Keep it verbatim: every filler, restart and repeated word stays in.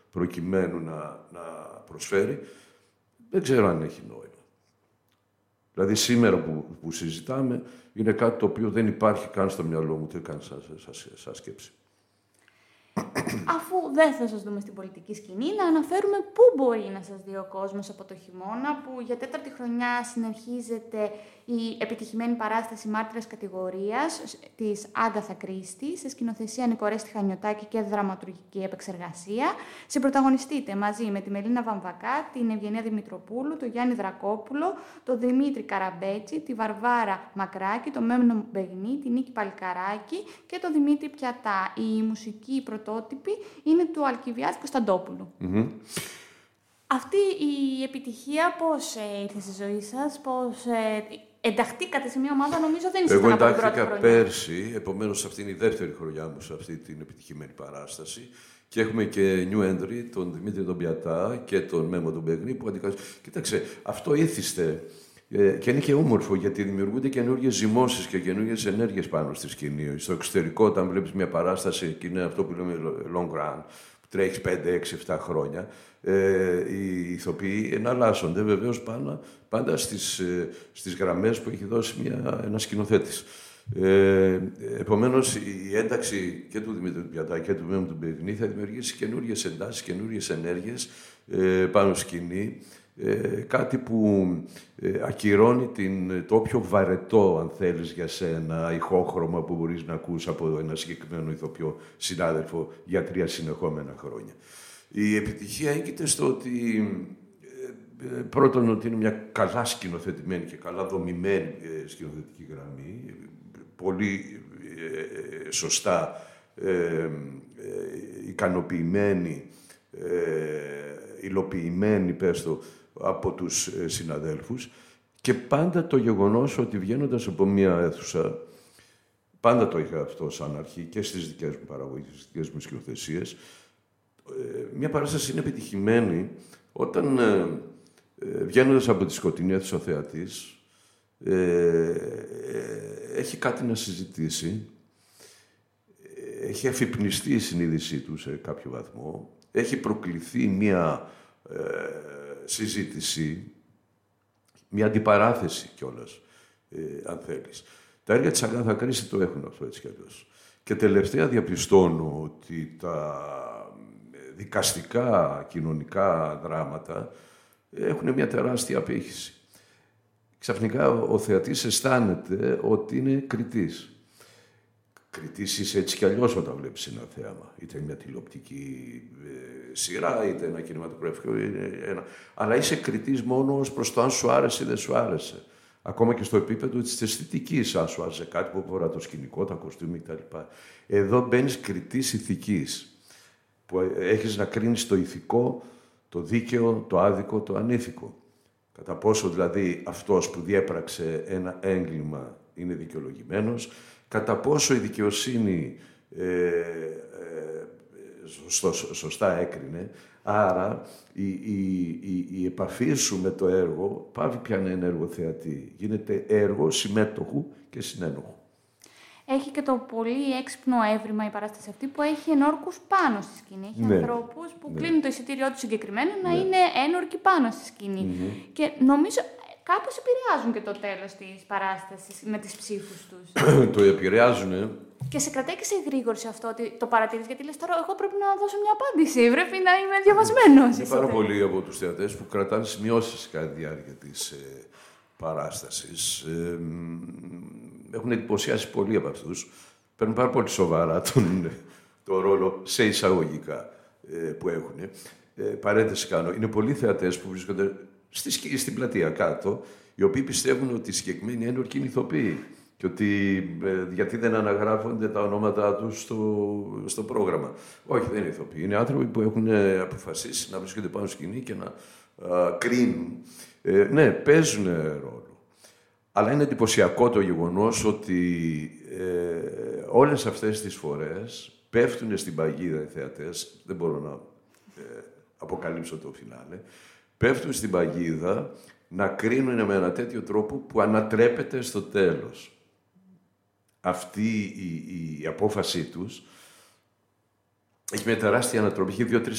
προκειμένου να, να προσφέρει, δεν ξέρω αν έχει νόημα. Δηλαδή, σήμερα που, που συζητάμε, είναι κάτι το οποίο δεν υπάρχει καν στο μυαλό μου, ούτε καν σαν, σαν, σαν σκέψη. Αφού δεν θα σας δούμε στην πολιτική σκηνή, να αναφέρουμε πού μπορεί να σας δει ο κόσμος από το χειμώνα, που για τέταρτη χρονιά συνεχίζεται η επιτυχημένη παράσταση Μάρτυρες Κατηγορίας της Άγκαθα Κρίστη, σε σκηνοθεσία Νικορέστη Χανιωτάκη και δραματουργική επεξεργασία. Συμπροταγωνιστείτε μαζί με τη Μελίνα Βαμβακά, την Ευγενία Δημητροπούλου, τον Γιάννη Δρακόπουλο, τον Δημήτρη Καραμπέτσι, τη Βαρβάρα Μακράκη, τον Μέμνο Μπεγνή, την Νίκη Παλικαράκη και τον Δημήτρη Πιατά. Η μουσική πρωτότυπη είναι του Αλκιβιάδη Κωνσταντόπουλου. Mm-hmm. Αυτή η επιτυχία πώς ε, ήρθε στη ζωή σας, πώς ε, ενταχθήκατε σε μια ομάδα, νομίζω δεν ήσασταν από την πρώτη χρονιά. Εγώ εντάχθηκα πέρσι, επομένως αυτή είναι η δεύτερη χρονιά μου σε αυτή την επιτυχημένη παράσταση. Και έχουμε και new entry, τον Δημήτρη τον Πιατά και τον Μέμο τον Μπεγνή που αντικαθιστούν. Κοίταξε, αυτό ήθιστε. Ε, και είναι και όμορφο γιατί δημιουργούνται καινούργιες ζυμώσεις και καινούργιες ενέργειες πάνω στη σκηνή. Στο εξωτερικό, όταν βλέπεις μια παράσταση, και είναι αυτό που λέμε long run, που τρέχεις πέντε, έξι, επτά χρόνια, ε, οι ηθοποιοί εναλλάσσονται βεβαίως πάντα, πάντα στις, ε, στις γραμμές που έχει δώσει μια, ένα σκηνοθέτης. Ε, επομένως, η ένταξη και του Δημήτρη Πιατά και του Μέμου του Μπεγνή θα δημιουργήσει καινούργιες εντάσεις, καινούργιες ενέργειες ε, πάνω σκηνή. Ε, κάτι που ε, ακυρώνει την, το πιο βαρετό, αν θέλεις, για σένα, ηχόχρωμα που μπορείς να ακούς από ένα συγκεκριμένο ηθοποιό συνάδελφο για τρία συνεχόμενα χρόνια. Η επιτυχία έγκυται στο ότι, ε, ε, πρώτον, ότι είναι μια καλά σκηνοθετημένη και καλά δομημένη ε, σκηνοθετική γραμμή, πολύ ε, σωστά ε, ε, ικανοποιημένη, ε, υλοποιημένη, πες το, από τους ε, συναδέλφους, και πάντα το γεγονός ότι βγαίνοντας από μία αίθουσα, πάντα το είχα αυτό σαν αρχή και στις δικές μου παραγωγές, στις δικές μου σκηνοθεσίες, ε, μία παράσταση είναι επιτυχημένη όταν ε, ε, βγαίνοντας από τη σκοτεινή αίθουσα ο θεατής ε, ε, έχει κάτι να συζητήσει, ε, έχει αφυπνιστεί η συνείδησή του σε κάποιο βαθμό, έχει προκληθεί μία ε, συζήτηση, μια αντιπαράθεση κιόλας, ε, αν θέλεις. Τα έργα της Αγκάθα Κρίστη το έχουν αυτό έτσι κι αλλιώς. Και τελευταία διαπιστώνω ότι τα δικαστικά κοινωνικά δράματα έχουν μια τεράστια απήχηση. Ξαφνικά ο θεατής αισθάνεται ότι είναι κριτής. Κριτής είσαι έτσι κι αλλιώς όταν βλέπεις ένα θέαμα. Είτε μια τηλεοπτική ε, σειρά, είτε ένα κινηματογραφικό. Ένα... Αλλά είσαι κριτής μόνο ως προς το αν σου άρεσε ή δεν σου άρεσε. Ακόμα και στο επίπεδο της αισθητικής, αν σου άρεσε κάτι που αφορά το σκηνικό, τα κοστούμια κτλ. Εδώ μπαίνεις κριτής ηθικής. Που έχεις να κρίνεις το ηθικό, το δίκαιο, το άδικο, το ανήθικο. Κατά πόσο δηλαδή αυτός που διέπραξε ένα έγκλημα είναι δικαιολογημένος, κατά πόσο η δικαιοσύνη ε, ε, σωστό, σωστά έκρινε. Άρα η, η, η, η επαφή σου με το έργο πάβει πια να είναι έργο θεατή. Γίνεται έργο συμμέτοχου και συνένοχου. Έχει και το πολύ έξυπνο έβριμα η παράσταση αυτή που έχει ενόρκους πάνω στη σκηνή. Έχει ναι. ανθρώπους που ναι. κλείνουν το εισιτήριό του συγκεκριμένα να ναι. είναι ένορκοι πάνω στη σκηνή. Mm-hmm. Και νομίζω κάπως επηρεάζουν και το τέλος της παράστασης με τις ψήφους τους. Το επηρεάζουνε. Και σε κρατάει και σε εγρήγορση αυτό ότι το παρατηρείς, γιατί λες τώρα εγώ πρέπει να δώσω μια απάντηση, πρέπει να είμαι διαβασμένος. Είναι πάρα πολλοί από τους θεατές που κρατάνε σημειώσεις κατά τη διάρκεια της ε, παράστασης. Ε, έχουν εντυπωσιάσει πολλοί από αυτούς. Παίρνουν πάρα πολύ σοβαρά τον, τον ρόλο σε εισαγωγικά ε, που έχουν. Ε, παρένθεση κάνω. Είναι πολλοί θεατές που βρίσκονται στη, στην πλατεία κάτω, οι οποίοι πιστεύουν ότι οι συγκεκριμένοι ένορκοι είναι ηθοποιοί και ότι ε, γιατί δεν αναγράφονται τα ονόματά τους στο, στο πρόγραμμα. Όχι, δεν είναι ηθοποιοί. Είναι άνθρωποι που έχουν ε, αποφασίσει να βρίσκονται πάνω σκηνή και να ε, κρίνουν. Ε, ναι, παίζουν ρόλο. Αλλά είναι εντυπωσιακό το γεγονός ότι ε, όλες αυτές τις φορές πέφτουν στην παγίδα οι θεατές, δεν μπορώ να ε, αποκαλύψω το φινάλε, πέφτουν στην παγίδα να κρίνουν με ένα τέτοιο τρόπο που ανατρέπεται στο τέλος. Αυτή η, η, η απόφασή τους έχει μια τεράστια ανατροπή, έχει δύο-τρεις